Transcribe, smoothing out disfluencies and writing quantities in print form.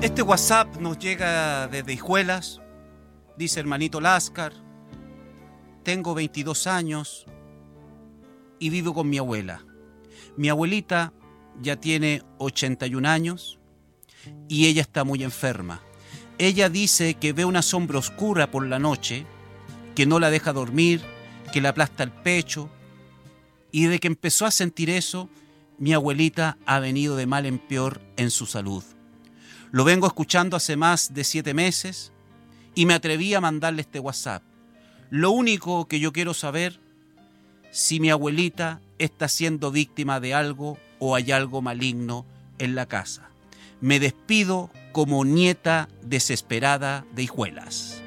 Este WhatsApp nos llega desde Hijuelas. Dice: hermanito Láscar, tengo 22 años y vivo con mi abuela. Mi abuelita ya tiene 81 años y ella está muy enferma. Ella dice que ve una sombra oscura por la noche, que no la deja dormir, que le aplasta el pecho, y de que empezó a sentir eso, mi abuelita ha venido de mal en peor en su salud. Lo vengo escuchando hace más de 7 meses y me atreví a mandarle este WhatsApp. Lo único que yo quiero saber, si mi abuelita está siendo víctima de algo o hay algo maligno en la casa. Me despido como nieta desesperada de Hijuelas.